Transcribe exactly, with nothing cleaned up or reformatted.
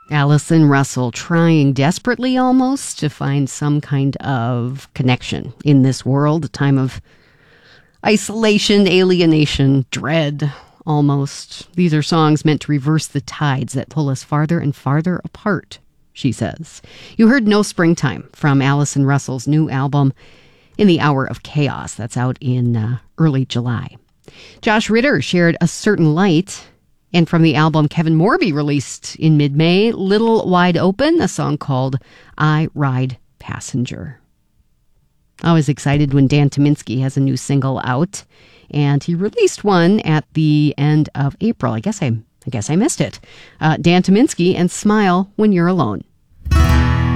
Allison Russell trying desperately almost to find some kind of connection in this world, a time of isolation, alienation, dread, almost. These are songs meant to reverse the tides that pull us farther and farther apart, she says. You heard No Springtime from Allison Russell's new album, In the Hour of Chaos. That's out in uh, early July. Josh Ritter shared A Certain Light. And from the album Kevin Morby released in mid-May, Little Wide Open, a song called I Ride Passenger. Always excited when Dan Tyminski has a new single out, and he released one at the end of April. I guess I, I guess I missed it. Uh, Dan Tyminski and Smile When You're Alone.